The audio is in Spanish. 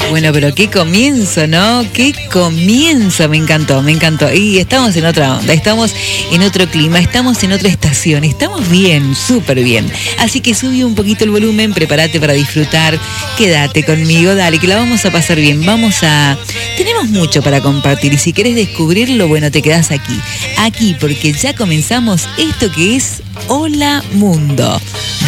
Bueno, pero qué comienzo, ¿no? Qué comienzo, me encantó. Y estamos en otra onda, estamos en otro clima, estamos en otra estación, estamos bien, súper bien. Así que subí un poquito el volumen, prepárate para disfrutar, quédate conmigo, dale, que la vamos a pasar bien. Tenemos mucho para compartir y si querés descubrirlo, bueno, te quedás aquí, porque ya comenzamos esto que es Hola Mundo.